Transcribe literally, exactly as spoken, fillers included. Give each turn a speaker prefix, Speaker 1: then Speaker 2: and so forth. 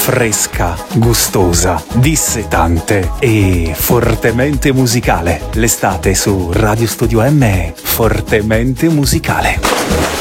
Speaker 1: fresca, gustosa, dissetante e fortemente musicale. L'estate su Radio Studio M è fortemente musicale.